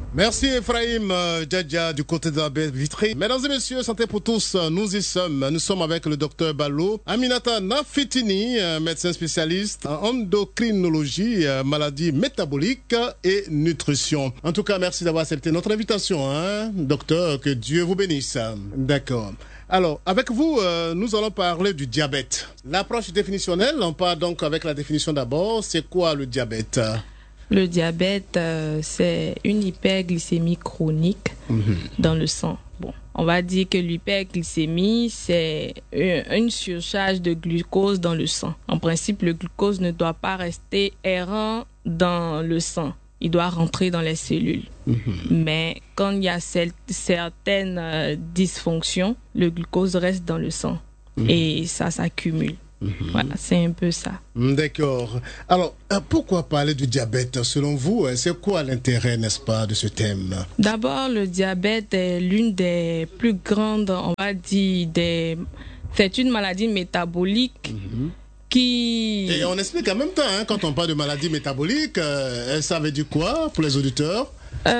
Merci Ephraim Djadja du côté de la baie vitrée. Mesdames et messieurs, santé pour tous, nous y sommes. Nous sommes avec le docteur Ballo Aminata Nafitini, médecin spécialiste en endocrinologie, maladies métaboliques et nutrition. En tout cas, merci d'avoir accepté notre invitation, docteur, que Dieu vous bénisse. D'accord. Alors, avec vous, nous allons parler du diabète. L'approche définitionnelle, on part donc avec la définition d'abord. C'est quoi le diabète ? Le diabète, c'est une hyperglycémie chronique dans le sang. Bon, on va dire que l'hyperglycémie, c'est une surcharge de glucose dans le sang. En principe, le glucose ne doit pas rester errant dans le sang. Il doit rentrer dans les cellules. Mais quand il y a certaines dysfonctions, le glucose reste dans le sang. Et ça s'accumule. Voilà, c'est un peu ça. D'accord. Alors, pourquoi parler du diabète? Selon vous, c'est quoi l'intérêt, n'est-ce pas, de ce thème? D'abord, le diabète est l'une des plus grandes, on va dire, c'est une maladie métabolique qui... Et on explique en même temps, quand on parle de maladie métabolique, ça veut dire quoi pour les auditeurs?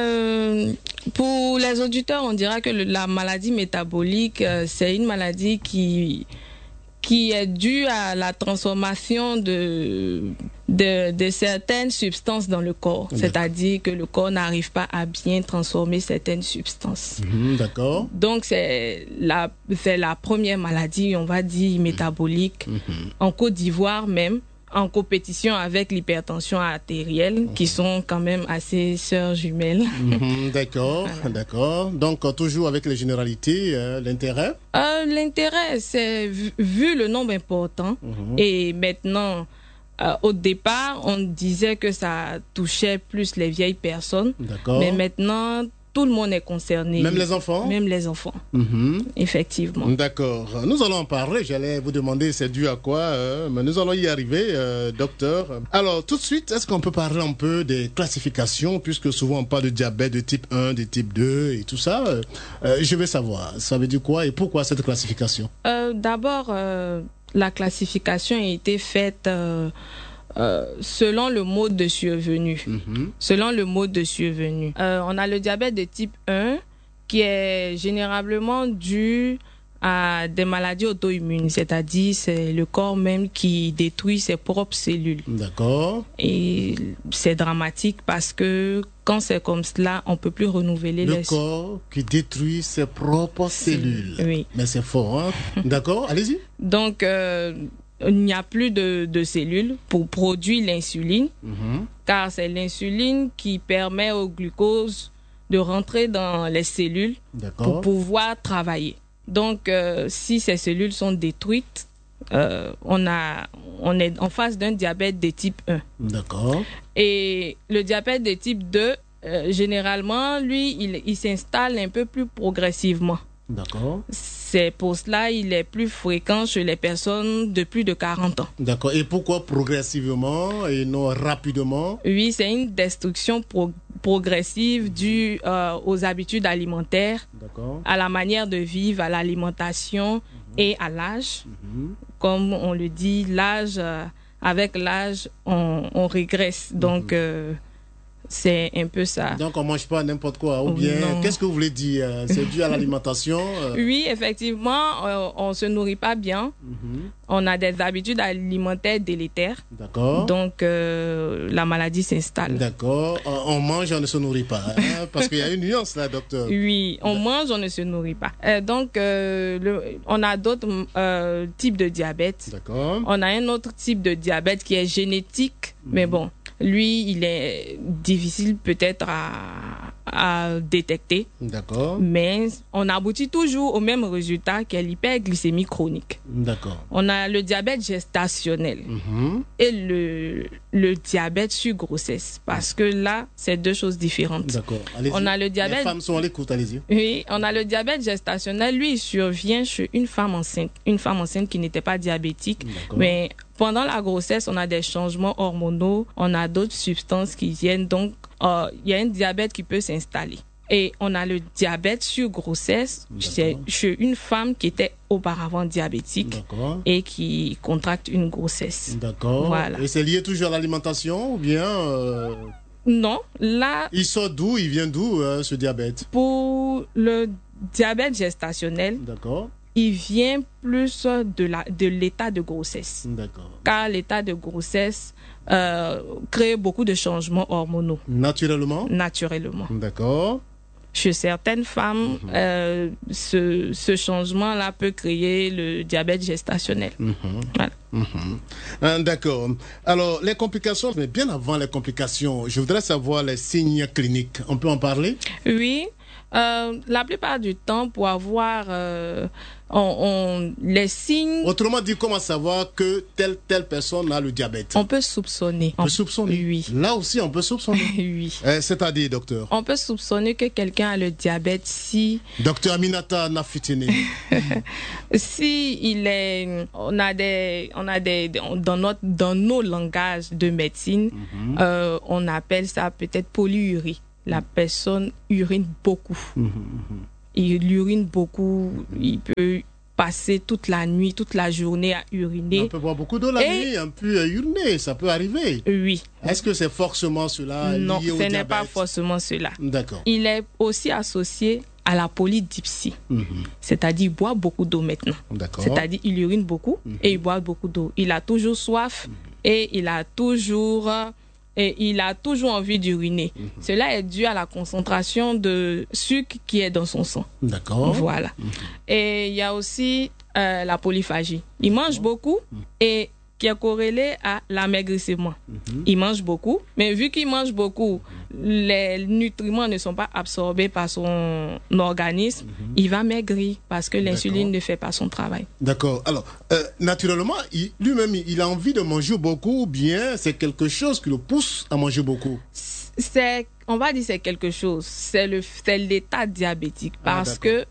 Pour les auditeurs, on dira que la maladie métabolique, c'est une maladie qui est due à la transformation de certaines substances dans le corps. C'est-à-dire que le corps n'arrive pas à bien transformer certaines substances. D'accord. Donc, c'est la première maladie, on va dire, métabolique. En Côte d'Ivoire même, en compétition avec l'hypertension artérielle, qui sont quand même assez sœurs jumelles. D'accord, voilà. D'accord. Donc, toujours avec les généralités, l'intérêt? L'intérêt, c'est vu le nombre important. Et maintenant, au départ, on disait que ça touchait plus les vieilles personnes. D'accord. Mais maintenant, tout le monde est concerné. Même les enfants? Même les enfants, effectivement. D'accord. Nous allons en parler. J'allais vous demander c'est dû à quoi, mais nous allons y arriver, docteur. Alors, tout de suite, est-ce qu'on peut parler un peu des classifications, puisque souvent on parle de diabète de type 1, de type 2 et tout ça. Je veux savoir, ça veut dire quoi et pourquoi cette classification? D'abord, la classification a été faite... selon le mode de survenue. Selon le mode de survenue. On a le diabète de type 1 qui est généralement dû à des maladies auto-immunes, c'est-à-dire c'est le corps même qui détruit ses propres cellules. D'accord. Et c'est dramatique parce que quand c'est comme cela, on ne peut plus renouveler le corps qui détruit ses propres cellules. Oui. Mais c'est fort, hein? D'accord, allez-y. Donc, il n'y a plus de cellules pour produire l'insuline, car c'est l'insuline qui permet au glucose de rentrer dans les cellules pour pouvoir travailler. Donc, si ces cellules sont détruites, on est en face d'un diabète de type 1. D'accord. Et le diabète de type 2, généralement, lui, il s'installe un peu plus progressivement. D'accord. C'est pour cela il est plus fréquent chez les personnes de plus de 40 ans. D'accord. Et pourquoi progressivement et non rapidement? Oui, c'est une destruction progressive due aux habitudes alimentaires, à la manière de vivre, à l'alimentation et à l'âge. Comme on le dit, l'âge, avec l'âge, on régresse. Donc, c'est un peu ça. Donc, on ne mange pas n'importe quoi. Ou bien, qu'est-ce que vous voulez dire? C'est dû à l'alimentation? Oui, effectivement, on ne se nourrit pas bien. On a des habitudes alimentaires délétères. D'accord. Donc, la maladie s'installe. D'accord. On mange, on ne se nourrit pas. Parce qu'il y a une nuance là, docteur. Oui, on mange, on ne se nourrit pas. Donc, on a d'autres types de diabète. D'accord. On a un autre type de diabète qui est génétique. Mais bon, lui, il est difficile peut-être à détecter. D'accord. Mais on aboutit toujours au même résultat qu'est l'hyperglycémie chronique. D'accord. On a le diabète gestationnel et le diabète sur grossesse. Parce que là, c'est deux choses différentes. D'accord. Allez-y. On a le diabète... Les femmes sont à l'écoute, allez-y. Oui, on a le diabète gestationnel. Lui, il survient chez une femme enceinte. Une femme enceinte qui n'était pas diabétique. Mais pendant la grossesse, on a des changements hormonaux. On a d'autres substances qui viennent. Donc, il y a un diabète qui peut s'installer. Et on a le diabète sur grossesse chez une femme qui était auparavant diabétique et qui contracte une grossesse. D'accord. Voilà. Et c'est lié toujours à l'alimentation ou bien Non, là... Il sort d'où? Il vient d'où, ce diabète? Pour le diabète gestationnel, d'accord, il vient plus de l'état de grossesse. d'accord. Car l'état de grossesse crée beaucoup de changements hormonaux. Naturellement? Naturellement. D'accord. Chez certaines femmes, ce changement-là peut créer le diabète gestationnel. Voilà. D'accord. Alors, les complications, mais bien avant les complications, je voudrais savoir les signes cliniques. On peut en parler? Oui. La plupart du temps, pour avoir les signes... Autrement dit, comment savoir que telle personne a le diabète? On peut soupçonner. On peut soupçonner? Oui. Là aussi, on peut soupçonner? Oui. C'est-à-dire, docteur? On peut soupçonner que quelqu'un a le diabète si... Docteur Aminata Nafitini. Si il est... On a dans nos langages de médecine, on appelle ça peut-être polyurie. La personne urine beaucoup. Il urine beaucoup. Il peut passer toute la nuit, toute la journée à uriner. On peut boire beaucoup d'eau la nuit, on peut uriner, ça peut arriver. Oui. Est-ce que c'est forcément cela lié au diabète? Non, ce n'est pas forcément cela. D'accord. Il est aussi associé à la polydipsie. C'est-à-dire, il boit beaucoup d'eau maintenant. D'accord. C'est-à-dire, il urine beaucoup et il boit beaucoup d'eau. Il a toujours soif et il a toujours envie d'uriner. Cela est dû à la concentration de sucre qui est dans son sang. D'accord. Voilà. Et il y a aussi la polyphagie. Il mange beaucoup et qui est corrélé à l'amaigrissement. Il mange beaucoup, mais vu qu'il mange beaucoup, les nutriments ne sont pas absorbés par son organisme, il va maigrir parce que l'insuline ne fait pas son travail. D'accord. Alors, naturellement, lui-même, il a envie de manger beaucoup ou bien c'est quelque chose qui le pousse à manger beaucoup? On va dire c'est quelque chose. C'est l'état diabétique parce que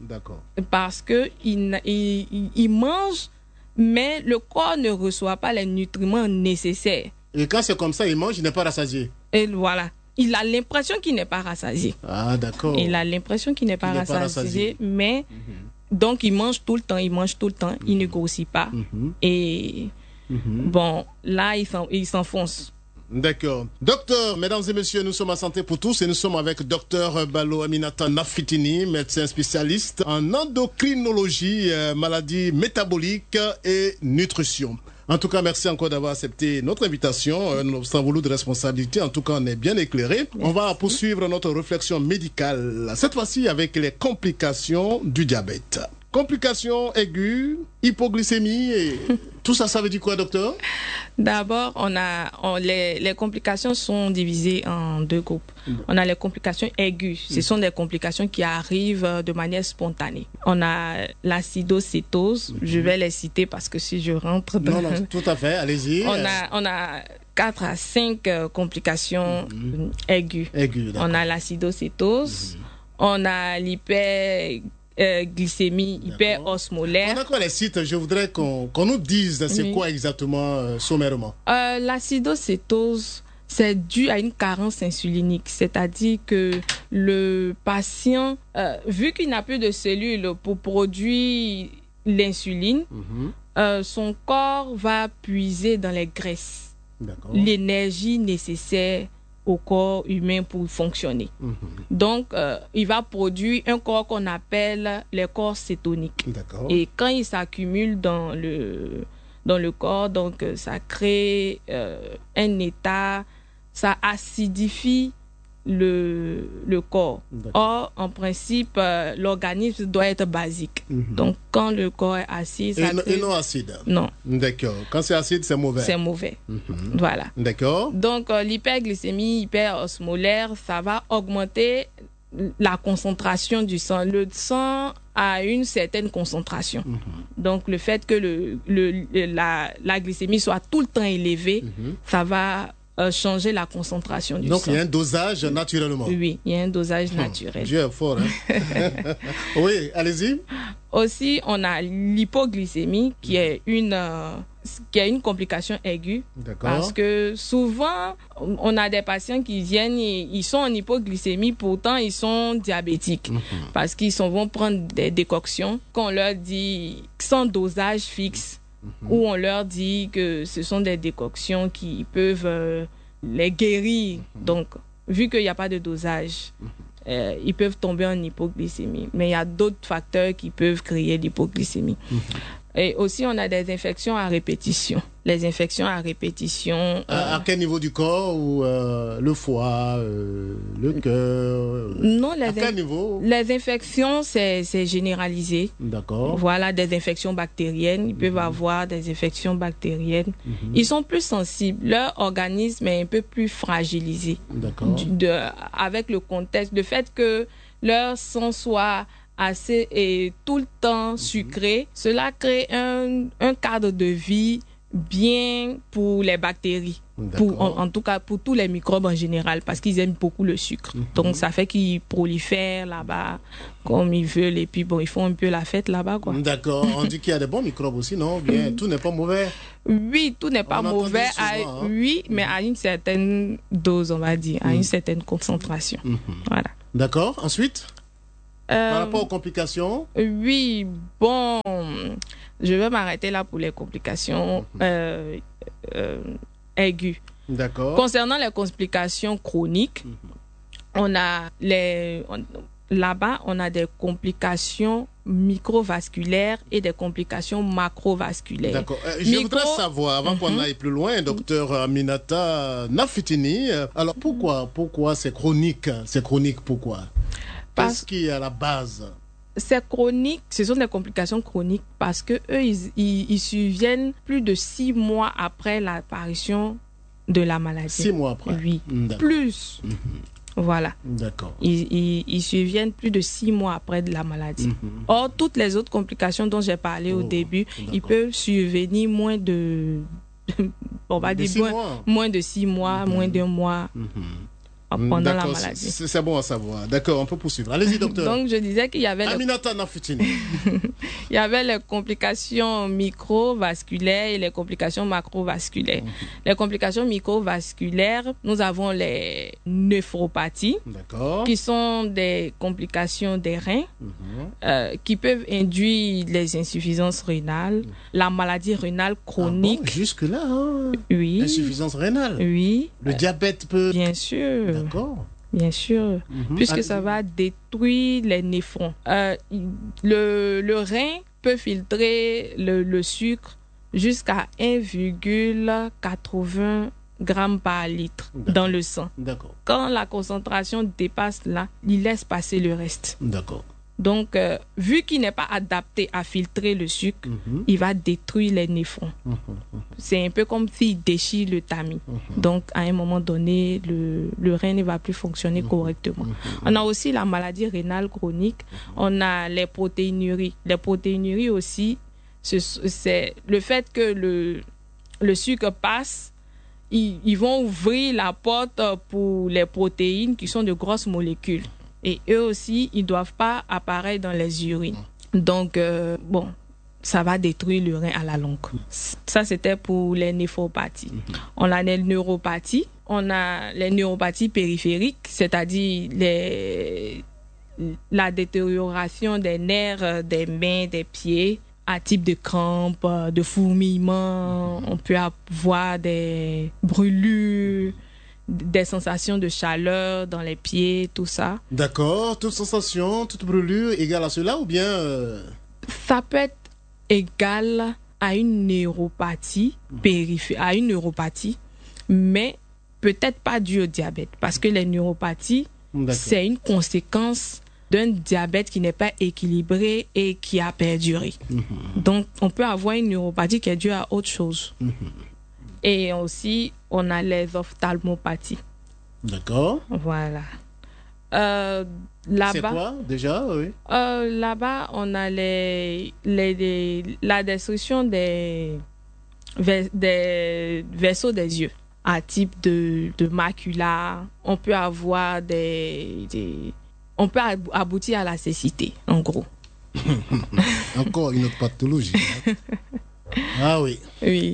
il mange, mais le corps ne reçoit pas les nutriments nécessaires. Et quand c'est comme ça, il mange, il n'est pas rassasié. Et voilà. Il a l'impression qu'il n'est pas rassasié. Ah, d'accord. Il a l'impression qu'il n'est pas rassasié, mais donc il mange tout le temps, il ne grossit pas. Et bon, là, il s'enfonce. D'accord. Docteur, mesdames et messieurs, nous sommes à Santé pour tous et nous sommes avec Docteur Ballo Aminata Nafitini, médecin spécialiste en endocrinologie, maladies métaboliques et nutrition. En tout cas, merci encore d'avoir accepté notre invitation, sans vouloir de responsabilité. En tout cas, on est bien éclairé. Merci. On va poursuivre notre réflexion médicale, cette fois-ci avec les complications du diabète. Complications aiguës, hypoglycémie, et tout ça, ça veut dire quoi, docteur? D'abord, les complications sont divisées en deux groupes. On a les complications aiguës. Ce sont des complications qui arrivent de manière spontanée. On a l'acidocétose. Je vais les citer parce que si je rentre dans... Non, tout à fait, allez-y. On a 4 à 5 complications aiguës. On a l'acidocétose. On a glycémie hyperosmolaire. Pendant qu'on les cite, je voudrais qu'on nous dise c'est quoi exactement sommairement. L'acidocétose, c'est dû à une carence insulinique, c'est-à-dire que le patient, vu qu'il n'a plus de cellules pour produire l'insuline, son corps va puiser dans les graisses l'énergie nécessaire au corps humain pour fonctionner. Donc, il va produire un corps qu'on appelle les corps cétoniques. Et quand il s'accumule dans le corps, donc ça crée un état, ça acidifie le corps. Or, en principe, l'organisme doit être basique. Donc, quand le corps est acide... Et non acide? Non. D'accord. Quand c'est acide, c'est mauvais? C'est mauvais. Voilà. D'accord. Donc, l'hyperglycémie hyperosmolaire, ça va augmenter la concentration du sang. Le sang a une certaine concentration. Donc, le fait que la glycémie soit tout le temps élevée, ça va... changer la concentration du sang. Donc, il y a un dosage naturellement. Oui, il y a un dosage naturel. Dieu est fort, hein? Oui, allez-y. Aussi, on a l'hypoglycémie qui est une complication aiguë. Parce que souvent, on a des patients qui viennent et ils sont en hypoglycémie, pourtant ils sont diabétiques. Parce qu'ils vont prendre des décoctions qu'on leur dit sans dosage fixe. Où on leur dit que ce sont des décoctions qui peuvent les guérir. Donc, vu qu'il n'y a pas de dosage, ils peuvent tomber en hypoglycémie. Mais il y a d'autres facteurs qui peuvent créer l'hypoglycémie. Et aussi, on a des infections à répétition. Les infections à répétition... À quel niveau du corps? Ou le foie, le cœur? Non, à quel niveau? Les infections, c'est généralisé. D'accord. Voilà, des infections bactériennes. Ils peuvent avoir des infections bactériennes. Ils sont plus sensibles. Leur organisme est un peu plus fragilisé. D'accord. Avec le contexte, le fait que leur sang soit assez et tout le temps sucré, cela crée un cadre de vie bien pour les bactéries, en tout cas pour tous les microbes en général, parce qu'ils aiment beaucoup le sucre. Donc ça fait qu'ils prolifèrent là-bas comme ils veulent, et puis bon, ils font un peu la fête là-bas, quoi. D'accord. On dit qu'il y a des bons microbes aussi, non? Bien, tout n'est pas mauvais. Oui, tout n'est pas mauvais. Souvent, oui, mais à une certaine dose, on va dire, à une certaine concentration. Voilà. D'accord. Ensuite, par rapport aux complications? Oui, bon, je vais m'arrêter là pour les complications aiguës. D'accord. Concernant les complications chroniques, là-bas, on a des complications microvasculaires et des complications macrovasculaires. D'accord. Je voudrais savoir, avant qu'on aille plus loin, docteur Aminata Nafitini, alors pourquoi c'est chronique? C'est chronique pourquoi? Qu'est-ce qui est à la base? C'est chronique, ce sont des complications chroniques parce que eux, ils surviennent plus de 6 mois après l'apparition de la maladie. 6 mois après? Oui, plus. Voilà. D'accord. Ils surviennent plus de 6 mois après de la maladie. Or, toutes les autres complications dont j'ai parlé au début, ils peuvent survenir moins de... on va dire moins de 6 mois, moins d'1 mois. Pendant la maladie. C'est bon à savoir. D'accord, on peut poursuivre. Allez-y, docteur. Donc, je disais qu'il y avait... Aminata Nafitini. Il y avait les complications microvasculaires et les complications macrovasculaires. Les complications microvasculaires, nous avons les néphropathies, qui sont des complications des reins, qui peuvent induire les insuffisances rénales, la maladie rénale chronique. Ah bon, jusque-là, hein? Oui. Insuffisance rénale? Oui. Le diabète peut... Bien sûr. D'accord. Bien sûr, puisque ça va détruire les néphrons. Le rein peut filtrer le sucre jusqu'à 1,80 grammes par litre dans le sang. D'accord. Quand la concentration dépasse là, il laisse passer le reste. D'accord. Donc, vu qu'il n'est pas adapté à filtrer le sucre, il va détruire les néphrons. C'est un peu comme s'il déchire le tamis. Donc, à un moment donné, le rein ne va plus fonctionner correctement. On a aussi la maladie rénale chronique. On a les protéinuries. Les protéinuries aussi, c'est le fait que le sucre passe. Ils vont ouvrir la porte pour les protéines qui sont de grosses molécules. Et eux aussi, ils ne doivent pas apparaître dans les urines. Donc, ça va détruire le rein à la longue. Ça, c'était pour les néphropathies. On a les neuropathies. On a les neuropathies périphériques, c'est-à-dire la détérioration des nerfs, des mains, des pieds, à type de crampes, de fourmillements. On peut avoir des brûlures, des sensations de chaleur dans les pieds, tout ça. D'accord. Toute sensation, toute brûlure égale à cela ou bien... Ça peut être égal à une neuropathie à une neuropathie, mais peut-être pas due au diabète. Parce que les neuropathies, c'est une conséquence d'un diabète qui n'est pas équilibré et qui a perduré. Donc, on peut avoir une neuropathie qui est due à autre chose. Et aussi, on a les ophtalmopathies. D'accord. Voilà. Là-bas, c'est quoi déjà? Oui. Là-bas, on a la destruction des vaisseaux des yeux à type de macula. On peut avoir on peut aboutir à la cécité, en gros. Encore une autre pathologie. Ah oui. Oui.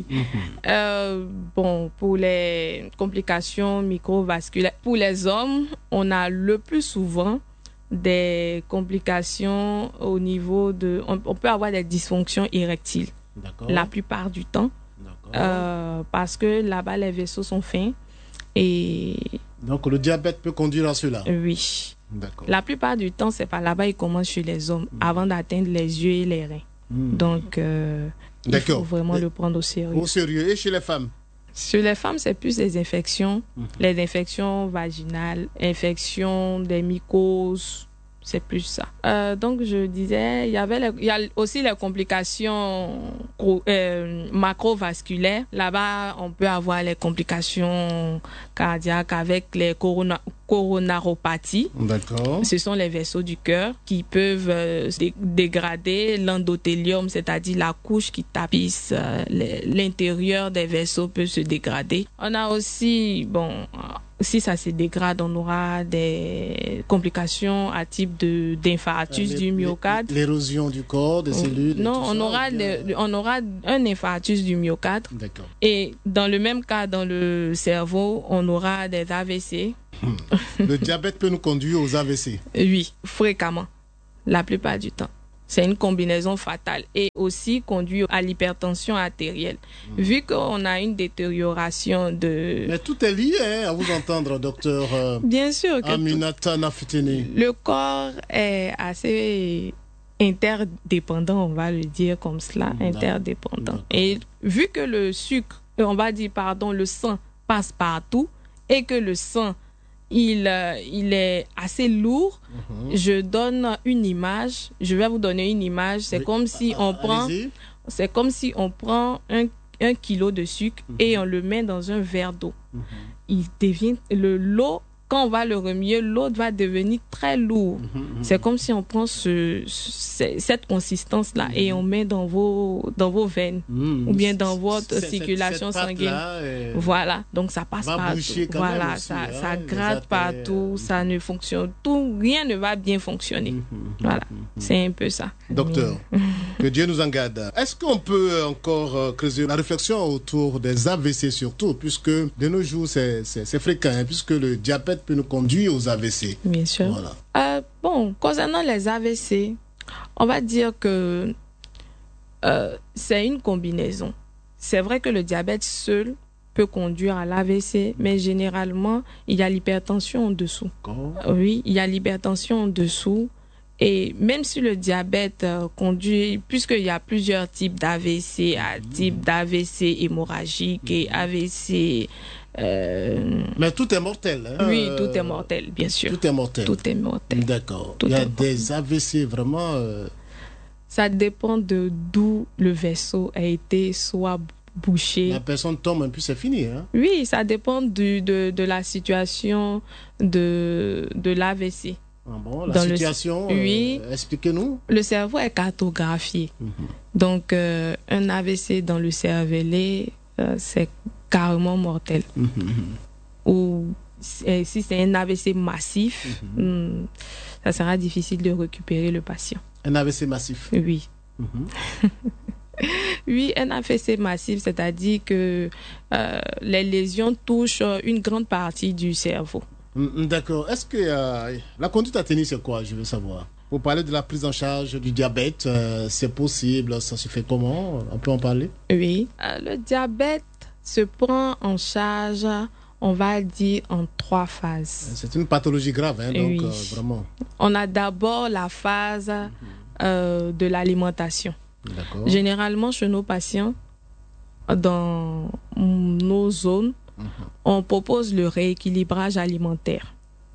Pour les complications microvasculaires, pour les hommes, on a le plus souvent des complications au niveau de... On peut avoir des dysfonctions érectiles. D'accord. La plupart du temps. Parce que là-bas, les vaisseaux sont fins et Donc le diabète peut conduire à cela. Oui. D'accord. La plupart du temps, c'est par là-bas, il commence chez les hommes avant d'atteindre les yeux et les reins. Donc, il faut vraiment le prendre au sérieux. Au sérieux. Et chez les femmes? Sur les femmes, c'est plus les infections, les infections vaginales, infections des mycoses, c'est plus ça. Donc, je disais, il y a aussi les complications macrovasculaires. Là-bas, on peut avoir les complications cardiaques avec les coronaropathies. D'accord. Ce sont les vaisseaux du cœur qui peuvent dégrader l'endothélium, c'est-à-dire la couche qui tapisse l'intérieur des vaisseaux peut se dégrader. On a aussi, si ça se dégrade, on aura des complications à type d'infarctus du myocarde. L'érosion du corps, des cellules. Non, on aura un infarctus du myocarde. D'accord. Et dans le même cas, dans le cerveau, on aura des AVC. Le diabète peut nous conduire aux AVC? Oui, fréquemment, la plupart du temps. C'est une combinaison fatale et aussi conduit à l'hypertension artérielle. Vu qu'on a une détérioration de... Mais tout est lié, à vous entendre, docteur Bien sûr que Aminata Nafitini. Le corps est assez interdépendant, on va le dire comme cela, interdépendant. Et vu que le sucre, le sang passe partout et que le sang il est assez lourd. Je vais vous donner une image. C'est comme si on prend un kilo de sucre et on le met dans un verre d'eau. Il devient l'eau. Quand on va le remuer, l'eau va devenir très lourde. C'est comme si on prend cette consistance-là et on met dans vos veines ou bien dans votre circulation sanguine. Voilà, donc ça passe partout. Voilà, ça gratte partout, ça ne fonctionne tout, rien ne va bien fonctionner. Voilà, c'est un peu ça. Docteur, que Dieu nous en garde. Est-ce qu'on peut encore creuser la réflexion autour des AVC surtout, puisque de nos jours c'est fréquent, puisque le diabète peut nous conduire aux AVC. Bien sûr. Voilà. Concernant les AVC, on va dire que c'est une combinaison. C'est vrai que le diabète seul peut conduire à l'AVC, mais généralement, il y a l'hypertension en dessous. Oui, il y a l'hypertension en dessous. Et même si le diabète conduit, puisqu'il y a plusieurs types d'AVC, type d'AVC hémorragique et AVC... Mais tout est mortel. Oui, tout est mortel, bien sûr. Tout est mortel. Tout est mortel. D'accord. Il y a des AVC vraiment... Ça dépend de d'où le vaisseau a été soit bouché. La personne tombe et puis c'est fini. Oui, ça dépend de la situation de l'AVC. La situation, oui, expliquez-nous. Le cerveau est cartographié. Donc, un AVC dans le cervelet, c'est carrément mortel. Ou si c'est un AVC massif, ça sera difficile de récupérer le patient. Un AVC massif? Oui. Oui, un AVC massif, c'est-à-dire que les lésions touchent une grande partie du cerveau. D'accord. Est-ce que la conduite à tenir, c'est quoi? Je veux savoir. Pour parler de la prise en charge du diabète, c'est possible? Ça se fait comment? On peut en parler? Oui. Le diabète se prend en charge, on va dire, en 3 phases. C'est une pathologie grave, donc vraiment. On a d'abord la phase de l'alimentation. D'accord. Généralement, chez nos patients, dans nos zones, on propose le rééquilibrage alimentaire.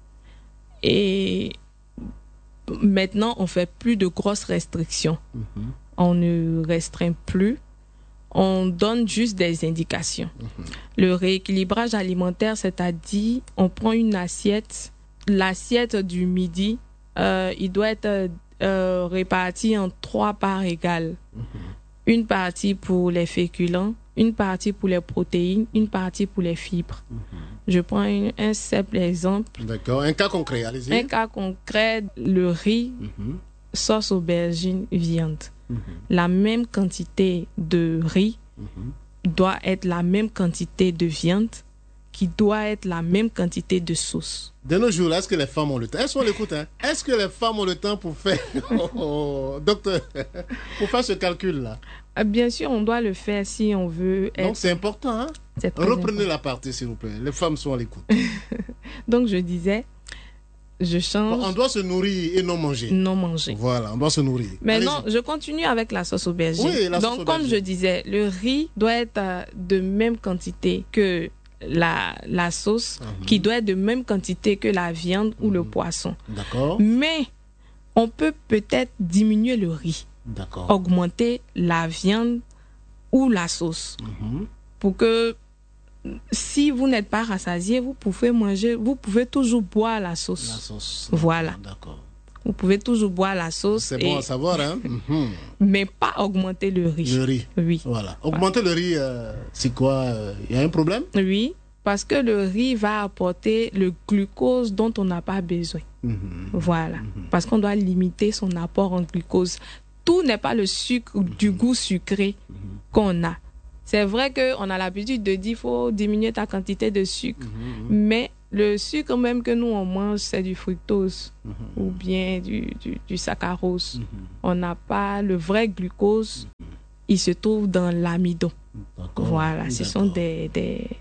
Et maintenant, on fait plus de grosses restrictions. On ne restreint plus. On donne juste des indications. Le rééquilibrage alimentaire, c'est-à-dire, on prend une assiette. L'assiette du midi, il doit être réparti en 3 parts égales. Une partie pour les féculents, une partie pour les protéines, une partie pour les fibres. Je prends un simple exemple. D'accord. Un cas concret, allez-y. Un cas concret, le riz, sauce aubergine, viande. La même quantité de riz doit être la même quantité de viande qui doit être la même quantité de sauce. De nos jours, est-ce que les femmes ont le temps? Est-ce qu'on l'écoute, hein? Est-ce que les femmes ont le temps pour faire, docteur, pour faire ce calcul-là? Bien sûr, on doit le faire si on veut être... Donc c'est important, hein? C'est très Reprenez important. la partie, s'il vous plaît. Les femmes sont à l'écoute. Donc je disais, je change, On doit se nourrir et non manger. non manger. Voilà, on doit se nourrir. Maintenant, Allez-y. je continue avec la sauce aubergine. Oui, la sauce Donc, comme aubergine. je disais, le riz doit être de même quantité que la sauce, qui doit être de même quantité que la viande ou le poisson. D'accord, Mais on peut peut-être diminuer le riz, d'accord. augmenter la viande ou la sauce, Mhm. pour que si vous n'êtes pas rassasié, vous pouvez toujours boire la sauce. La sauce. Voilà. D'accord. Vous pouvez toujours boire la sauce, C'est bon à savoir, hein? Mhm. mais pas augmenter le riz. Le riz. Oui. Voilà. Augmenter le riz, c'est quoi? Il y a un problème? Oui, parce que le riz va apporter le glucose dont on n'a pas besoin. Mhm. Voilà. Parce qu'on doit limiter son apport en glucose. Tout n'est pas le sucre du goût sucré qu'on a. C'est vrai qu'on a l'habitude de dire qu'il faut diminuer ta quantité de sucre. Mais le sucre même que nous on mange, c'est du fructose ou bien du saccharose. On n'a pas le vrai glucose. Il se trouve dans l'amidon. D'accord. Voilà, ce sont des...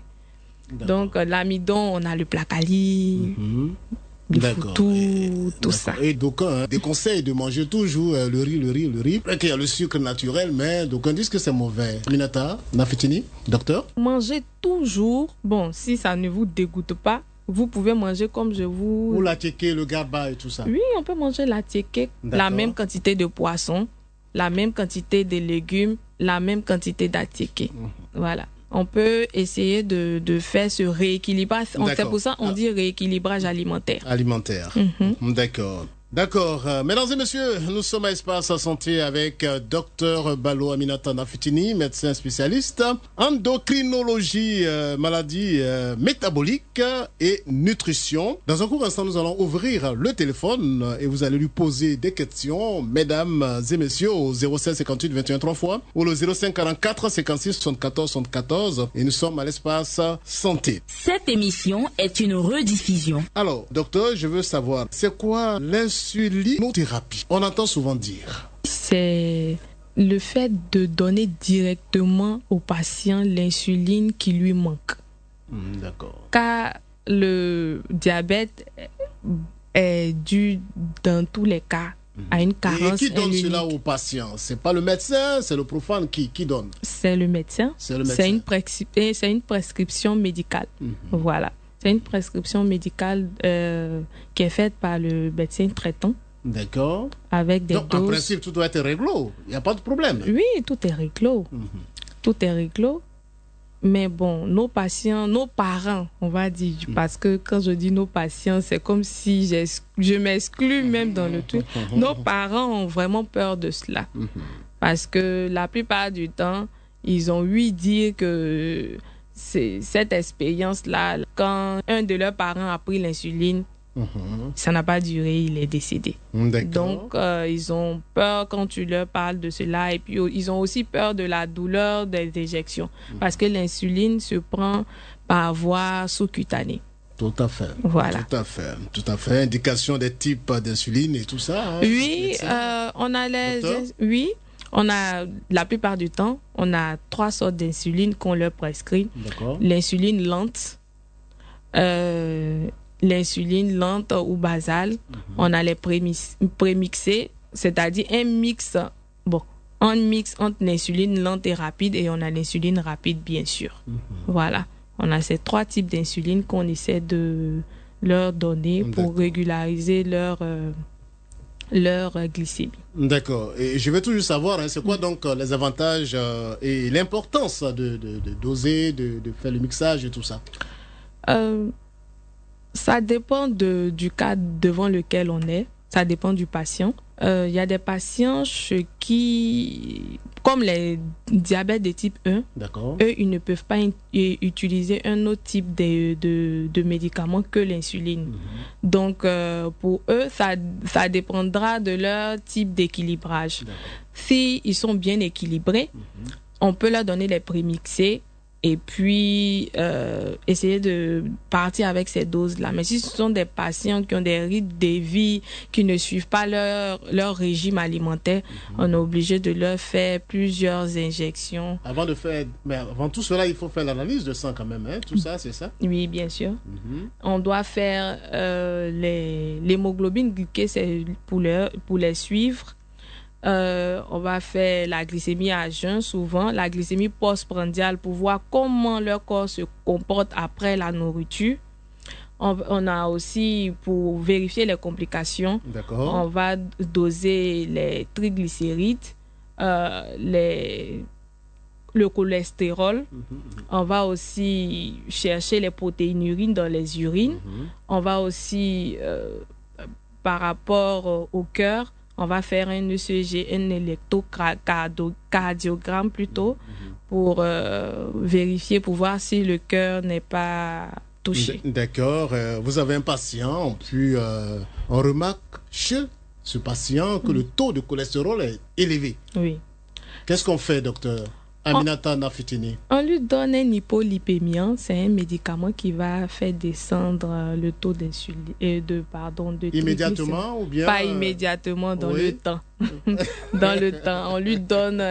Donc, l'amidon, on a le placali, Mhm. le D'accord. foutou, tout ça. Et d'aucuns déconseillent de manger toujours le riz. Il y a le sucre naturel, mais d'aucuns disent que c'est mauvais. Minata, Nafitini, docteur? Mangez toujours, bon, si ça ne vous dégoûte pas, vous pouvez manger comme je vous... Ou la tchéké, le gaba et tout ça. Oui, on peut manger la tiéké, la D'accord. même quantité de poisson, la même quantité de légumes, la même quantité d'atiéké. Voilà. On peut essayer de faire ce rééquilibrage. C'est D'accord. pour ça qu'on dit rééquilibrage alimentaire. Alimentaire. D'accord. D'accord. Mesdames et messieurs, nous sommes à Espace Santé avec Dr Ballo Aminata Nafitini, médecin spécialiste, endocrinologie, maladies métaboliques et nutrition. Dans un court instant, nous allons ouvrir le téléphone et vous allez lui poser des questions, mesdames et messieurs, au 07 58 21 3 fois ou le 05 44 56 74 74. Et nous sommes à l'Espace Santé. Cette émission est une rediffusion. Alors, docteur, je veux savoir, c'est quoi l'insulinothérapie? On entend souvent dire. C'est le fait de donner directement au patient l'insuline qui lui manque. D'accord. Car le diabète est dû, dans tous les cas, à une Et carence qui donne insulinique. cela au patient? C'est pas le médecin, c'est le profane qui donne. C'est le médecin. C'est le médecin. C'est une prescription médicale. Voilà. C'est une prescription médicale qui est faite par le médecin traitant D'accord. avec des Donc, en doses. principe, tout doit être réglo. Il n'y a pas de problème. Oui, tout est réglo. Tout est réglo. Mais bon, nos patients, nos parents, on va dire, parce que quand je dis nos patients, c'est comme si je m'exclus même dans le truc. Nos parents ont vraiment peur de cela. Parce que la plupart du temps, ils ont ouï dire que cette expérience-là, quand un de leurs parents a pris l'insuline, ça n'a pas duré, il est décédé. D'accord. Donc, ils ont peur quand tu leur parles de cela. Et puis, ils ont aussi peur de la douleur des injections. Parce que l'insuline se prend par voie sous-cutanée. Tout à fait. Voilà. Tout à fait. Tout à fait. Indication des types d'insuline et tout ça. Hein, Oui, on a Docteur? Oui, on a, la plupart du temps, on a 3 sortes d'insuline qu'on leur prescrit. D'accord. L'insuline lente, l'insuline lente ou basale. On a les prémixés, c'est-à-dire un mix entre l'insuline lente et rapide, et on a l'insuline rapide, bien sûr. Voilà. On a ces 3 types d'insuline qu'on essaie de leur donner pour D'accord. régulariser leur glycémie. D'accord. Et je veux toujours savoir, hein, c'est quoi donc les avantages et l'importance de doser, de faire le mixage et tout ça? Ça dépend du cas devant lequel on est. Ça dépend du patient. Il y a des patients chez qui, comme les diabètes de type 1, D'accord. eux, ils ne peuvent pas utiliser un autre type de médicament que l'insuline. Donc, pour eux, ça dépendra de leur type d'équilibrage. Si ils sont bien équilibrés, on peut leur donner les prémixés et puis essayer de partir avec ces doses-là. Mais si ce sont des patients qui ont des rythmes de vie, qui ne suivent pas leur régime alimentaire, on est obligé de leur faire plusieurs injections. Mais avant tout cela, il faut faire l'analyse de sang quand même, hein? Tout ça, c'est ça? Oui, bien sûr. On doit faire l'hémoglobine glyquée, c'est pour les suivre. On va faire la glycémie à jeun, souvent la glycémie postprandiale, pour voir comment leur corps se comporte après la nourriture. On a aussi, pour vérifier les complications, on va doser les triglycérides, le cholestérol. On va aussi chercher les protéines urines dans les urines. On va aussi, par rapport au cœur, on va faire un ECG, un électrocardiogramme plutôt, pour vérifier, pour voir si le cœur n'est pas touché. D'accord. Vous avez un patient, puis on remarque chez ce patient que le taux de cholestérol est élevé. Oui. Qu'est-ce qu'on fait, docteur Aminata Nafitini? On lui donne un hypolipémiant, c'est un médicament qui va faire descendre le taux d'insuline de immédiatement ou bien pas immédiatement, dans le temps. Dans le temps, on lui donne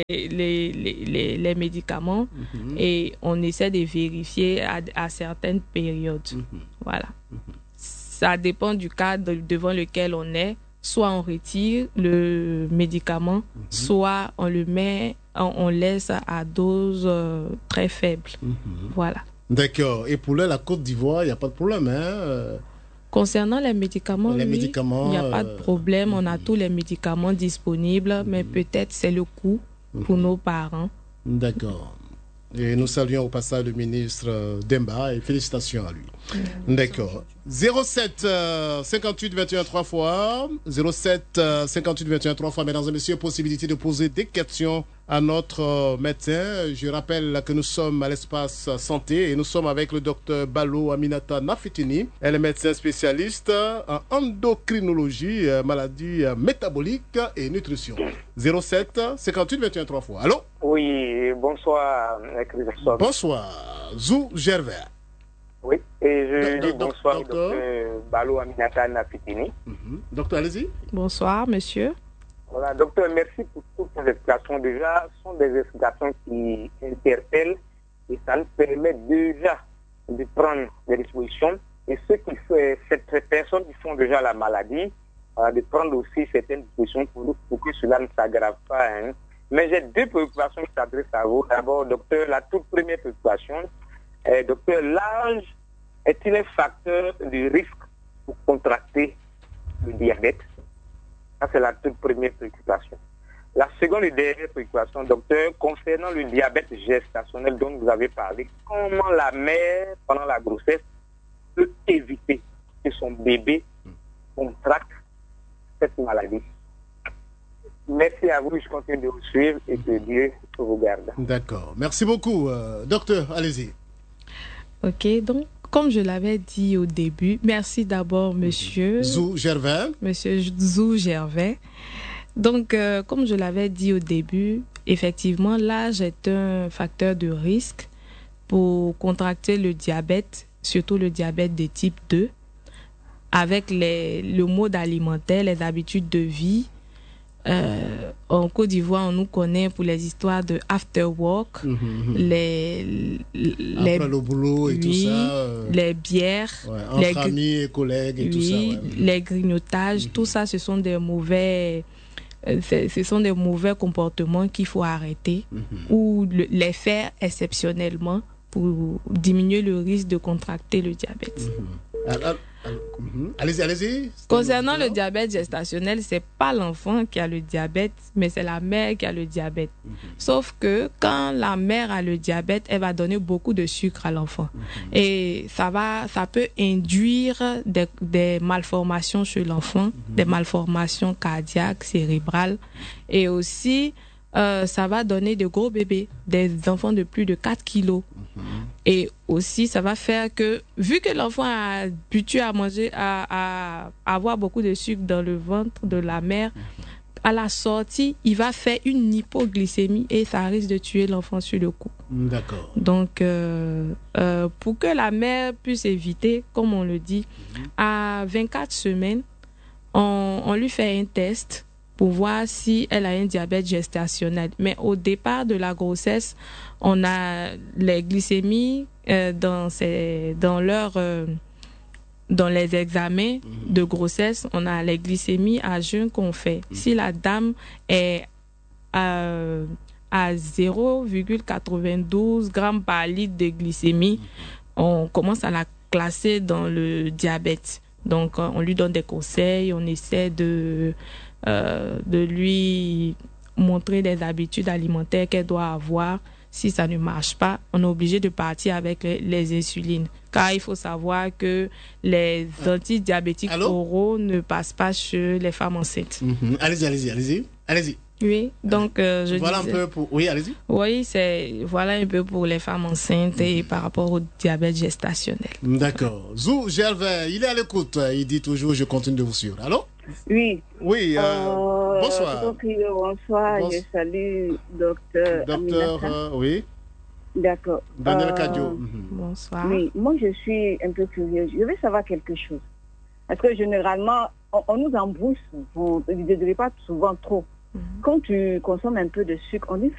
les médicaments et on essaie de vérifier à certaines périodes. Voilà. Ça dépend du cadre devant lequel on est. Soit on retire le médicament, soit on le met, on laisse à dose très faible. Voilà. D'accord. Et pour la Côte d'Ivoire, il n'y a pas de problème, hein? Concernant les médicaments, il n'y a pas de problème. On a tous les médicaments disponibles, mais peut-être c'est le coût pour nos parents. D'accord. Et nous saluons au passage le ministre Demba et félicitations à lui. D'accord. 07 58 21 3 fois. 07 58 21 3 fois. Mesdames et messieurs, possibilité de poser des questions à notre médecin. Je rappelle que nous sommes à l'espace santé et nous sommes avec le docteur Ballo Aminata Nafitini. Elle est médecin spécialiste en endocrinologie, maladies métaboliques et nutrition. 07 58 21 3 fois. Allô? Oui, bonsoir, Christophe. Bonsoir, Zou Gervais. Oui, et je dis bonsoir, docteur Ballo Aminata Nafitini. Docteur, allez-y. Bonsoir, monsieur. Voilà, docteur, merci pour toutes ces explications. Déjà, ce sont des explications qui interpellent et ça nous permet déjà de prendre des dispositions. Et ces personnes qui font déjà la maladie, de prendre aussi certaines dispositions pour que cela ne s'aggrave pas. Hein. Mais j'ai deux préoccupations qui s'adressent à vous. D'abord, docteur, la toute première préoccupation, docteur, l'âge est-il un facteur de risque pour contracter le diabète? Ça, c'est la toute première préoccupation. La seconde et dernière préoccupation, docteur, concernant le diabète gestationnel dont vous avez parlé, comment la mère, pendant la grossesse, peut éviter que son bébé contracte cette maladie? Merci à vous, je continue de vous suivre et que Dieu vous garde. D'accord. Merci beaucoup. Docteur, allez-y. Ok, donc, comme je l'avais dit au début, merci d'abord, monsieur Zou Gervais. Monsieur Zou Gervais. Donc, comme je l'avais dit au début, effectivement, l'âge est un facteur de risque pour contracter le diabète, surtout le diabète de type 2, avec le mode alimentaire, les habitudes de vie. En Côte d'Ivoire, on nous connaît pour les histoires de after work, Après le boulot et tout ça. Les bières, entre amis et collègues et tout ça. Les grignotages, tout ça, ce sont des mauvais comportements qu'il faut arrêter ou les faire exceptionnellement pour diminuer le risque de contracter le diabète. Allez-y. Concernant le diabète gestationnel, c'est pas l'enfant qui a le diabète, mais c'est la mère qui a le diabète. Sauf que quand la mère a le diabète, elle va donner beaucoup de sucre à l'enfant. Et ça peut induire des malformations chez l'enfant, des malformations cardiaques, cérébrales. Et aussi, ça va donner de gros bébés, des enfants de plus de 4 kilos. Et aussi, ça va faire que, vu que l'enfant est habitué à manger, à avoir beaucoup de sucre dans le ventre de la mère, à la sortie, il va faire une hypoglycémie et ça risque de tuer l'enfant sur le coup. D'accord. Donc, pour que la mère puisse éviter, comme on le dit, à 24 semaines, on lui fait un test pour voir si elle a un diabète gestationnel. Mais au départ de la grossesse, on a les glycémies dans les examens de grossesse, on a les glycémies à jeun qu'on fait. Si la dame est à 0,92 grammes par litre de glycémie, on commence à la classer dans le diabète. Donc, on lui donne des conseils, on essaie de lui montrer des habitudes alimentaires qu'elle doit avoir. Si ça ne marche pas, on est obligé de partir avec les insulines. Car il faut savoir que les antidiabétiques oraux ne passent pas chez les femmes enceintes. Allez-y. Oui, donc je voilà disais, un peu pour... Oui, allez-y. Oui, voilà un peu pour les femmes enceintes et par rapport au diabète gestationnel. D'accord. Zou Gervais, il est à l'écoute. Il dit toujours, je continue de vous suivre. Allô? Oui. Oui, bonsoir. Bonsoir, je salue docteur Aminata. Oui. D'accord. Daniel Kadio. Bonsoir. Oui, moi je suis un peu curieuse. Je veux savoir quelque chose. Parce que généralement, on nous embrouille, vous ne devez pas souvent trop. Quand tu consommes un peu de sucre, on dit